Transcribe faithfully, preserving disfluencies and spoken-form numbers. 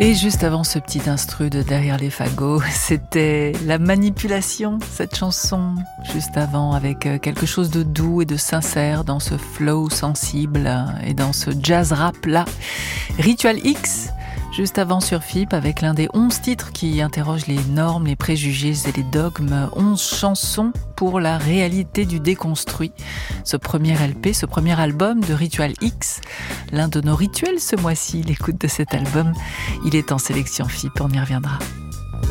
Et juste avant ce petit instru de Derrière les fagots, c'était La Manipulation, cette chanson, juste avant, avec quelque chose de doux et de sincère dans ce flow sensible et dans ce jazz rap là. Ritual X, juste avant sur F I P, avec l'un des onze titres qui interrogent les normes, les préjugés et les dogmes. onze chansons pour la réalité du déconstruit. Ce premier L P, ce premier album de Ritual X, l'un de nos rituels ce mois-ci, l'écoute de cet album, il est en sélection F I P, on y reviendra.